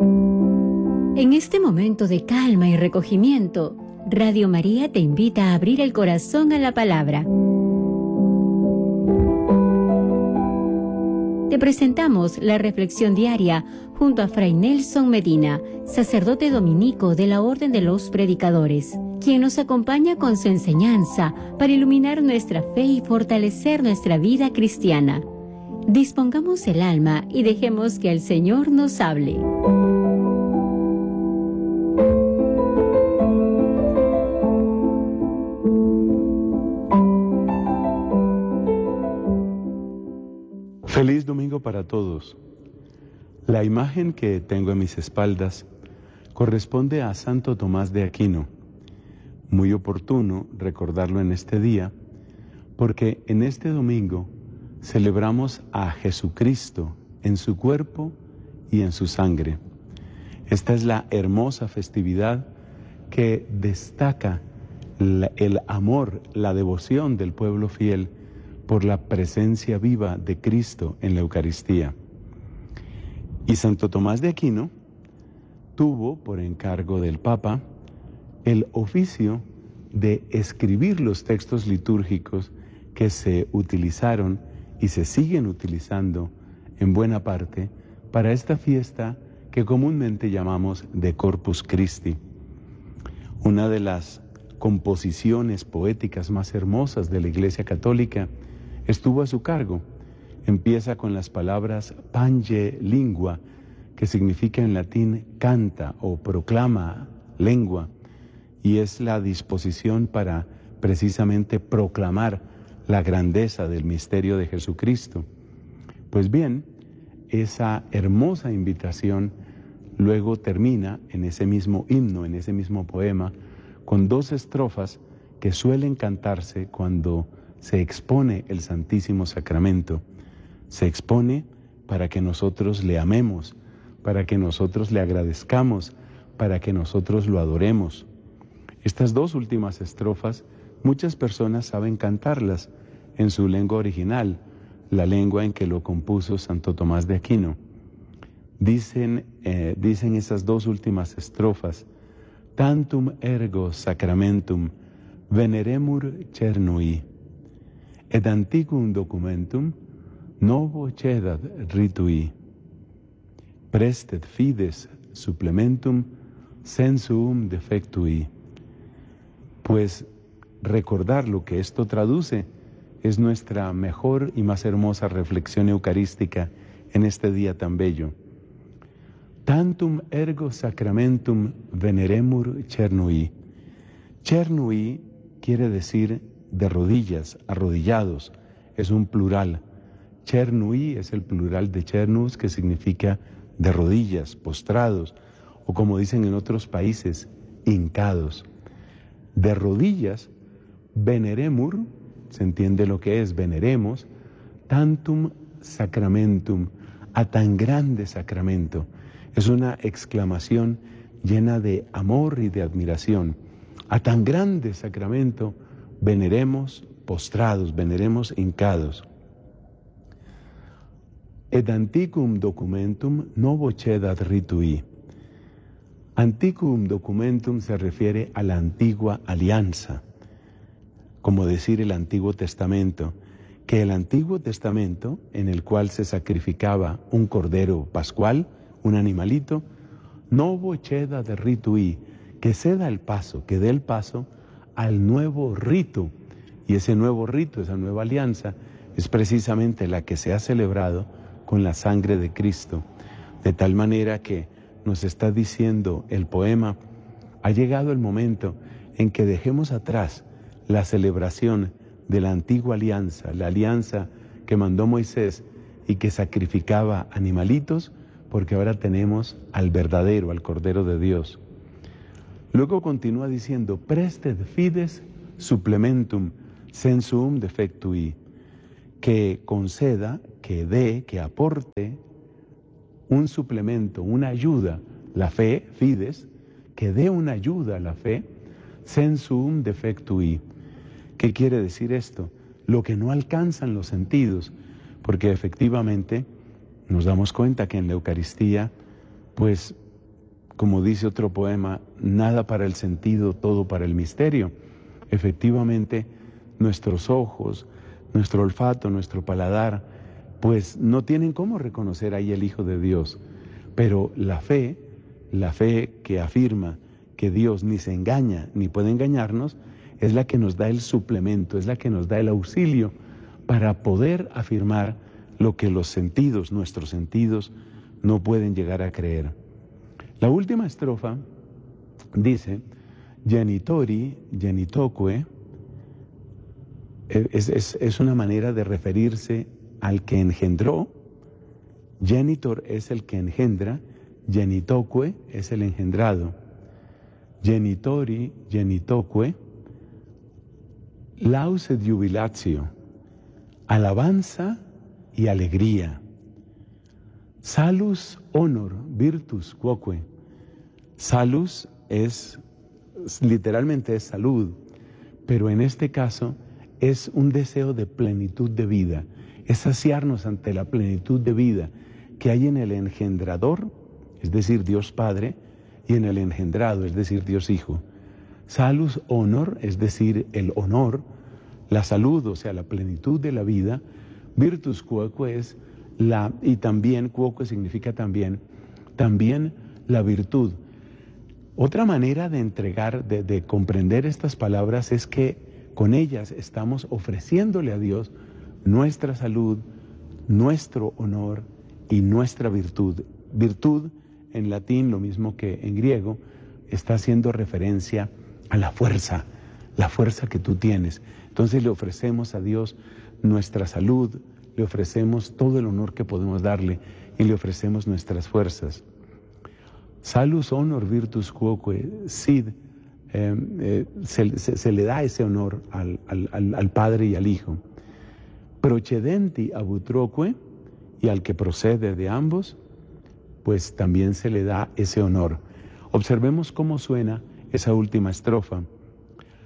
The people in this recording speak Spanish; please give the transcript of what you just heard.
En este momento de calma y recogimiento, Radio María te invita a abrir el corazón a la palabra. Te presentamos la reflexión diaria junto a Fray Nelson Medina, sacerdote dominico de la Orden de los Predicadores, quien nos acompaña con su enseñanza para iluminar nuestra fe y fortalecer nuestra vida cristiana. Dispongamos el alma y dejemos que el Señor nos hable. Feliz domingo para todos. La imagen que tengo en mis espaldas corresponde a Santo Tomás de Aquino. Muy oportuno recordarlo en este día, porque en este domingo celebramos a Jesucristo en su cuerpo y en su sangre. Esta es la hermosa festividad que destaca el amor, la devoción del pueblo fiel por la presencia viva de Cristo en la Eucaristía. Y Santo Tomás de Aquino tuvo, por encargo del Papa, el oficio de escribir los textos litúrgicos que se utilizaron y se siguen utilizando en buena parte para esta fiesta que comúnmente llamamos de Corpus Christi. Una de las composiciones poéticas más hermosas de la Iglesia Católica estuvo a su cargo. Empieza con las palabras pange lingua, que significa en latín canta o proclama lengua, y es la disposición para precisamente proclamar la grandeza del misterio de Jesucristo. Pues bien, esa hermosa invitación luego termina en ese mismo himno, en ese mismo poema, con dos estrofas que suelen cantarse cuando se expone el Santísimo Sacramento. Se expone para que nosotros le amemos, para que nosotros le agradezcamos, para que nosotros lo adoremos. Estas dos últimas estrofas, muchas personas saben cantarlas en su lengua original, la lengua en que lo compuso Santo Tomás de Aquino. Dicen esas dos últimas estrofas: tantum ergo sacramentum veneremur cernui, et antiquum documentum novo cedat ritui, prestet fides supplementum sensuum defectui. Pues recordar lo que esto traduce es nuestra mejor y más hermosa reflexión eucarística en este día tan bello. Tantum ergo sacramentum veneremur cernui. Cernui quiere decir de rodillas, arrodillados, es un plural. Cernui es el plural de cernus, que significa de rodillas, postrados, o como dicen en otros países, hincados. De rodillas, veneremur, se entiende lo que es, veneremos, tantum sacramentum, a tan grande sacramento. Es una exclamación llena de amor y de admiración. A tan grande sacramento, veneremos postrados, veneremos hincados. Et antiquum documentum novo cedat ritui. Antiquum documentum se refiere a la antigua alianza, como decir el Antiguo Testamento, que el Antiguo Testamento, en el cual se sacrificaba un cordero pascual, un animalito, novo cedat ritui, que ceda el paso, que dé el paso al nuevo rito. Y ese nuevo rito, esa nueva alianza, es precisamente la que se ha celebrado con la sangre de Cristo. De tal manera que nos está diciendo el poema, ha llegado el momento en que dejemos atrás la celebración de la antigua alianza, la alianza que mandó Moisés y que sacrificaba animalitos, porque ahora tenemos al verdadero, al Cordero de Dios. Luego continúa diciendo, prestet fides supplementum sensuum defectui, que conceda, que dé, que aporte un suplemento, una ayuda, la fe, fides, que dé una ayuda a la fe, sensuum defectui. ¿Qué quiere decir esto? Lo que no alcanzan los sentidos, porque efectivamente nos damos cuenta que en la Eucaristía, pues como dice otro poema, nada para el sentido, todo para el misterio. Efectivamente, nuestros ojos, nuestro olfato, nuestro paladar, pues no tienen cómo reconocer ahí el Hijo de Dios. Pero la fe que afirma que Dios ni se engaña ni puede engañarnos, es la que nos da el suplemento, es la que nos da el auxilio para poder afirmar lo que los sentidos, nuestros sentidos, no pueden llegar a creer. La última estrofa dice, genitori, genitoque, es una manera de referirse al que engendró. Genitor es el que engendra, genitoque es el engendrado. Genitori, genitoque, laus et jubilatio, alabanza y alegría. Salus, honor, virtus, quoque. Salus literalmente es salud, pero en este caso es un deseo de plenitud de vida, es saciarnos ante la plenitud de vida que hay en el engendrador, es decir, Dios Padre, y en el engendrado, es decir, Dios Hijo. Salus, honor, es decir, el honor, la salud, o sea, la plenitud de la vida. Virtus quoque es y también, quoque significa también la virtud. Otra manera de entregar, de comprender estas palabras es que con ellas estamos ofreciéndole a Dios nuestra salud, nuestro honor y nuestra virtud. Virtud en latín, lo mismo que en griego, está haciendo referencia a la fuerza que tú tienes. Entonces le ofrecemos a Dios nuestra salud, le ofrecemos todo el honor que podemos darle y le ofrecemos nuestras fuerzas. Salus, honor, virtus quoque, sid, se le da ese honor al Padre y al Hijo. Procedenti ab utroque, y al que procede de ambos, pues también se le da ese honor. Observemos cómo suena esa última estrofa.